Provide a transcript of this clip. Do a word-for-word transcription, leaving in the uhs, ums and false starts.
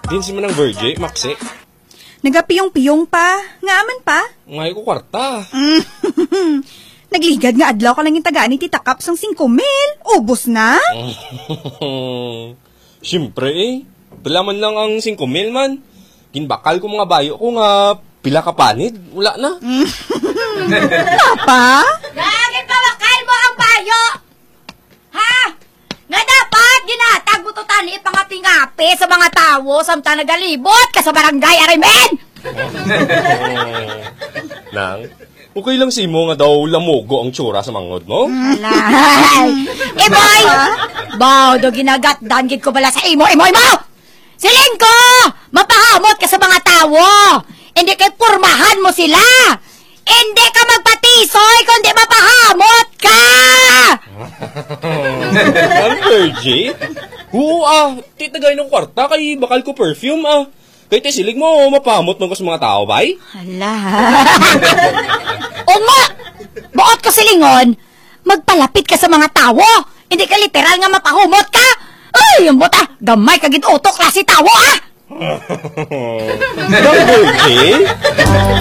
Din si manang Virgie, Maxi. Nagapiyong-piyong pa. Ngaaman pa? Ngay ko kwarta. Nagligad nga adlaw ka lang yung tagaan ni Tita Kap sang singko mil. Ubos na? Siyempre eh. Dalaman lang ang singko mil man. Ginbakal ko mga bayo ko nga pila ka panid. Wala na. Papa? Bakit mawakal mo ang bayo? Ha? Nga dapat ginatag mo to tani pangapi-ngapi sa mga tawo samtang nagalibot ka sa barangay Arimen! Nang, okay lang si mo nga daw lamogo ang tsura sa mangod mo? Alay! Eh boy! Baw, do ginagat-dan gid ko bala sa imo, imo, imo! Siling ko! Mapahamot ka sa mga tawo! Hindi kay pormahan mo sila! Hindi ka magpatisoy kundi mapahamot ka! Ang Virgie? Oo ah, titagay ng kwarta kay bakal ko perfume ah. Kaya tisilig mo, mapamot mo ka sa mga tao, bay? Hala! O nga! Buot ko silingon, magpalapit ka sa mga tawo! Hindi ka literal nga mapahumot ka! Ay, yung buta! Gamay kagid utok klase tawo ah! Ang Virgie?